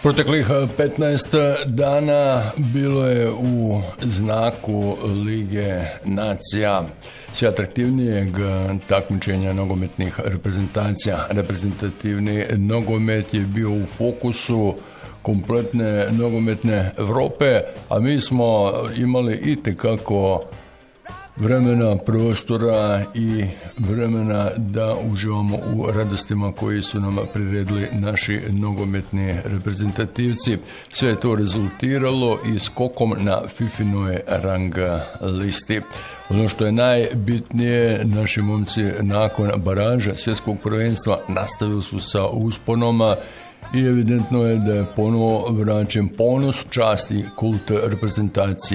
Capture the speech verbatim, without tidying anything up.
Proteklih petnaest dana bilo je u znaku Lige nacija sve atraktivnijeg takmičenja nogometnih reprezentacija. Reprezentativni nogomet je bio u fokusu kompletne nogometne Evrope, a mi smo imali itekako vremena, prostora i vremena da uživamo u radostima koji su nam priredili naši nogometni reprezentativci. Sve je to rezultiralo i skokom na Fifinoj rang listi. Ono što je najbitnije, naši momci nakon baraža svjetskog prvenstva nastavili su sa usponoma i evidentno je da je ponovo vraćen ponos, čast i kult reprezentacije.